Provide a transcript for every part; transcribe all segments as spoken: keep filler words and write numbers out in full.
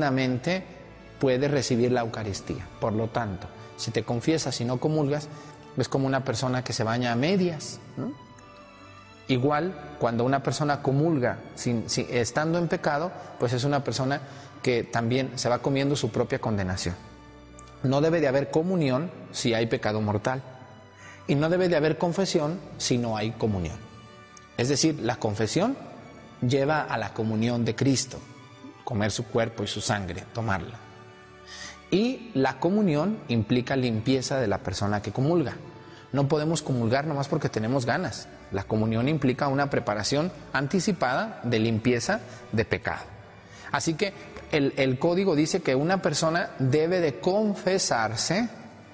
dignamente puede recibir la Eucaristía. Por lo tanto, si te confiesas y no comulgas, es como una persona que se baña a medias, ¿no? Igual, cuando una persona comulga sin, sin, estando en pecado, pues es una persona que también se va comiendo su propia condenación. No debe de haber comunión si hay pecado mortal. Y no debe de haber confesión si no hay comunión. Es decir, la confesión lleva a la comunión de Cristo, comer su cuerpo y su sangre, tomarla. Y la comunión implica limpieza de la persona que comulga. No podemos comulgar nomás porque tenemos ganas. La comunión implica una preparación anticipada de limpieza de pecado. Así que el, el código dice que una persona debe de confesarse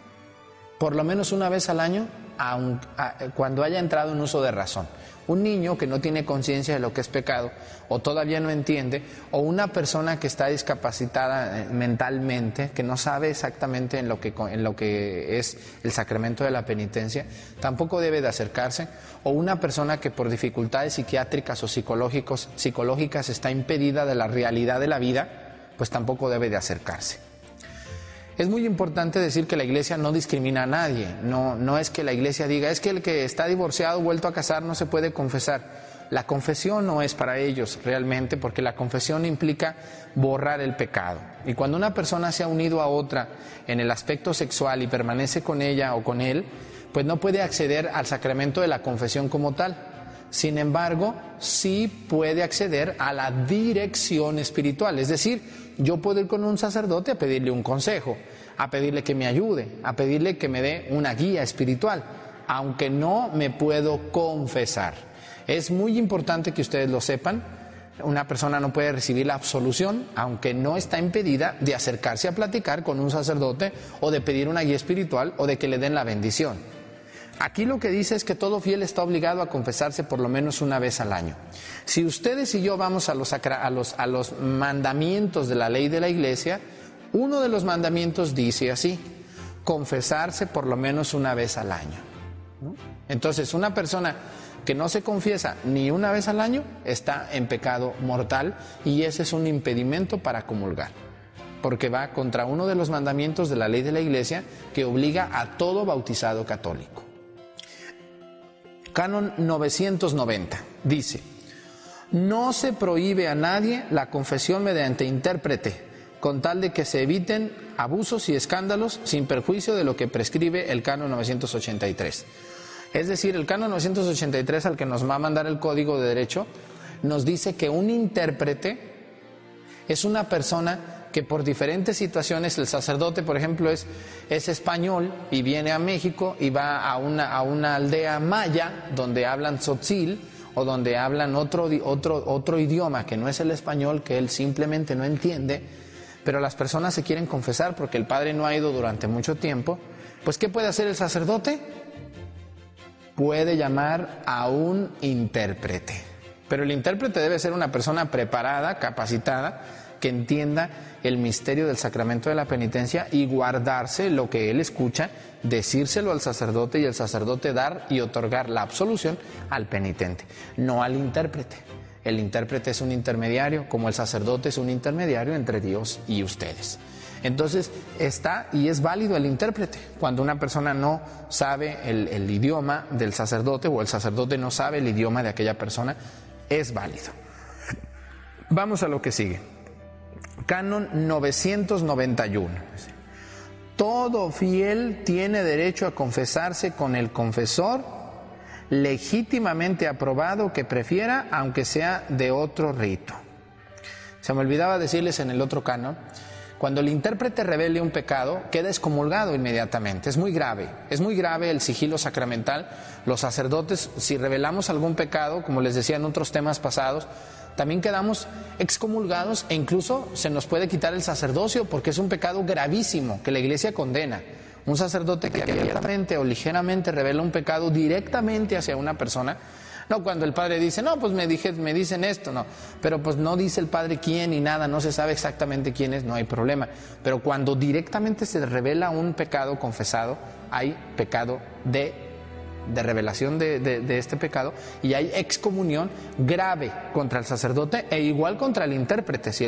por lo menos una vez al año aun, a, cuando haya entrado en uso de razón. Un niño que no tiene conciencia de lo que es pecado o todavía no entiende, o una persona que está discapacitada mentalmente, que no sabe exactamente en lo que, en lo que es el sacramento de la penitencia, tampoco debe de acercarse, o una persona que por dificultades psiquiátricas o psicológicos, psicológicas está impedida de la realidad de la vida, pues tampoco debe de acercarse. Es muy importante decir que la Iglesia no discrimina a nadie. No, no es que la Iglesia diga, es que el que está divorciado, vuelto a casar, no se puede confesar. La confesión no es para ellos realmente, porque la confesión implica borrar el pecado. Y cuando una persona se ha unido a otra en el aspecto sexual y permanece con ella o con él, pues no puede acceder al sacramento de la confesión como tal. Sin embargo, sí puede acceder a la dirección espiritual. Es decir, yo puedo ir con un sacerdote a pedirle un consejo, a pedirle que me ayude, a pedirle que me dé una guía espiritual, aunque no me puedo confesar. Es muy importante que ustedes lo sepan. Una persona no puede recibir la absolución, aunque no está impedida de acercarse a platicar con un sacerdote o de pedir una guía espiritual o de que le den la bendición. Aquí lo que dice es que todo fiel está obligado a confesarse por lo menos una vez al año. Si ustedes y yo vamos a los, a los, a los mandamientos de la ley de la Iglesia, uno de los mandamientos dice así: confesarse por lo menos una vez al año, ¿no? Entonces, una persona que no se confiesa ni una vez al año está en pecado mortal, y ese es un impedimento para comulgar, porque va contra uno de los mandamientos de la ley de la Iglesia que obliga a todo bautizado católico. Canon novecientos noventa dice: no se prohíbe a nadie la confesión mediante intérprete, con tal de que se eviten abusos y escándalos sin perjuicio de lo que prescribe el Canon novecientos ochenta y tres. Es decir, el Canon novecientos ochenta y tres, al que nos va a mandar el Código de Derecho, nos dice que un intérprete es una persona que por diferentes situaciones, el sacerdote, por ejemplo, es, es español y viene a México y va a una, a una aldea maya donde hablan tzotzil o donde hablan otro, otro, otro idioma que no es el español, que él simplemente no entiende, pero las personas se quieren confesar porque el padre no ha ido durante mucho tiempo. Pues, ¿qué puede hacer el sacerdote? Puede llamar a un intérprete, pero el intérprete debe ser una persona preparada, capacitada, que entienda el misterio del sacramento de la penitencia y guardarse lo que él escucha, decírselo al sacerdote y el sacerdote dar y otorgar la absolución al penitente, no al intérprete. El intérprete es un intermediario, como el sacerdote es un intermediario entre Dios y ustedes. Entonces está y es válido el intérprete. Cuando una persona no sabe el, el idioma del sacerdote o el sacerdote no sabe el idioma de aquella persona, es válido. Vamos a lo que sigue. Canon novecientos noventa y uno. Todo fiel tiene derecho a confesarse con el confesor legítimamente aprobado que prefiera, aunque sea de otro rito. Se me olvidaba decirles en el otro canon, cuando el intérprete revele un pecado, queda excomulgado inmediatamente. Es muy grave, es muy grave el sigilo sacramental. Los sacerdotes, si revelamos algún pecado, como les decía en otros temas pasados, también quedamos excomulgados e incluso se nos puede quitar el sacerdocio, porque es un pecado gravísimo que la Iglesia condena. Un sacerdote que abiertamente o ligeramente revela un pecado directamente hacia una persona, no cuando el padre dice, no, pues me, dije, me dicen esto, no, pero pues no dice el padre quién ni nada, no se sabe exactamente quién es, no hay problema. Pero cuando directamente se revela un pecado confesado, hay pecado de de revelación de, de, de este pecado, y hay excomunión grave contra el sacerdote e igual contra el intérprete. Si